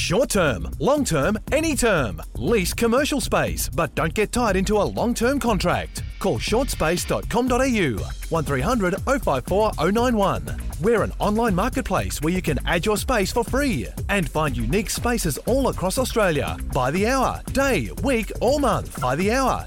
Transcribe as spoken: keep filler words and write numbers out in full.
Short term, long term, any term. Lease commercial space, but don't get tied into a long-term contract. Call short space dot com dot a u, one three hundred oh five four oh nine one. We're an online marketplace where you can add your space for free and find unique spaces all across Australia by the hour, day, week or month. By the hour.